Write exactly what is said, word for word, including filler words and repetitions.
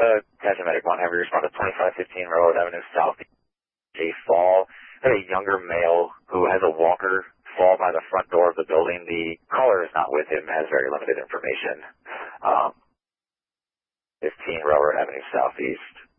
Uh, Tasha Medic one, have you responded to twenty-five fifteen Railroad Avenue South, a fall. A younger male who has a walker fall by the front door of the building. The caller is not with him, has very limited information. Um, fifteen Railroad Avenue Southeast.